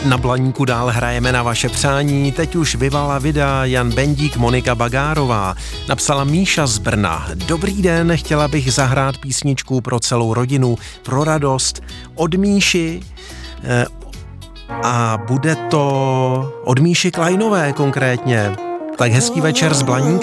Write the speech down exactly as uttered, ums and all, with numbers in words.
Na Blaníku dál hrajeme na vaše přání, teď už vyvala videa Jan Bendík, Monika Bagárová. Napsala Míša z Brna. Dobrý den, chtěla bych zahrát písničku pro celou rodinu, pro radost od Míši eh, a bude to od Míši Klajnové konkrétně. Tak hezký večer z Blaníka.